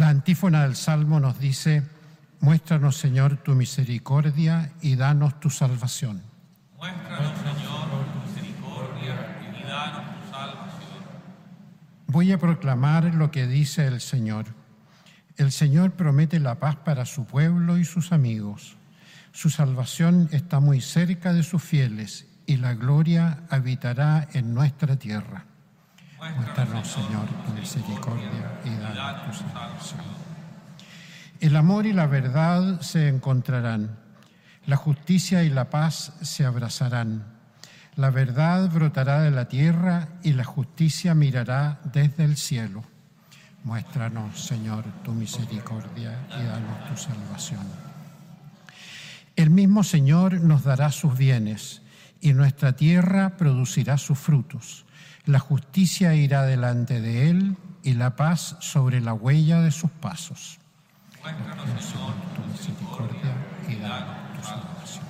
La antífona del Salmo nos dice: muéstranos, Señor, tu misericordia y danos tu salvación. Muéstranos, Señor, tu misericordia y danos tu salvación. Voy a proclamar lo que dice el Señor. El Señor promete la paz para su pueblo y sus amigos. Su salvación está muy cerca de sus fieles y la gloria habitará en nuestra tierra. Muéstranos, Señor, tu misericordia y danos tu salvación. El amor y la verdad se encontrarán. La justicia y la paz se abrazarán. La verdad brotará de la tierra y la justicia mirará desde el cielo. Muéstranos, Señor, tu misericordia y danos tu salvación. El mismo Señor nos dará sus bienes y nuestra tierra producirá sus frutos. La justicia irá delante de él y la paz sobre la huella de sus pasos. Muéstranos, Señor, tu misericordia y danos tu salvación.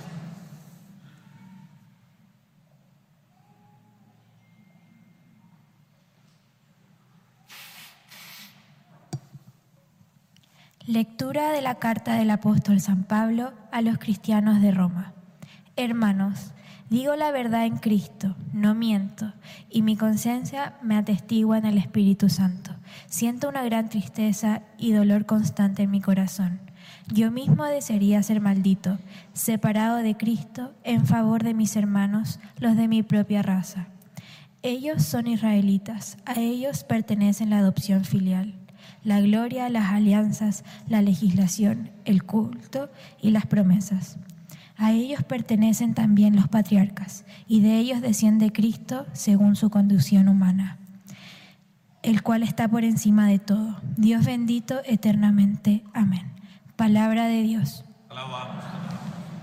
Lectura de la carta del apóstol San Pablo a los cristianos de Roma. Hermanos, digo la verdad en Cristo, no miento, y mi conciencia me atestigua en el Espíritu Santo. Siento una gran tristeza y dolor constante en mi corazón. Yo mismo desearía ser maldito, separado de Cristo en favor de mis hermanos, los de mi propia raza. Ellos son israelitas, a ellos pertenecen la adopción filial, la gloria, las alianzas, la legislación, el culto y las promesas. A ellos pertenecen también los patriarcas, y de ellos desciende Cristo según su conducción humana, el cual está por encima de todo. Dios bendito eternamente. Amén. Palabra de Dios. Alabamos.